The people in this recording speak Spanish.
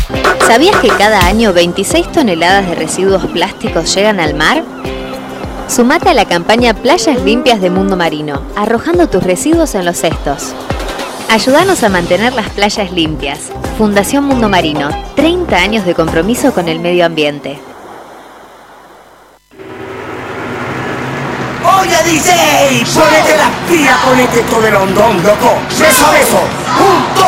¿Sabías que cada año 26 toneladas de residuos plásticos llegan al mar? Sumate a la campaña Playas Limpias de Mundo Marino, arrojando tus residuos en los cestos. Ayúdanos a mantener las playas limpias. Fundación Mundo Marino, 30 años de compromiso con el medio ambiente. ¡Oye, DJ! ¡Ponete las pilas con este todo el hondón, loco! ¡Beso, beso! ¡Pum!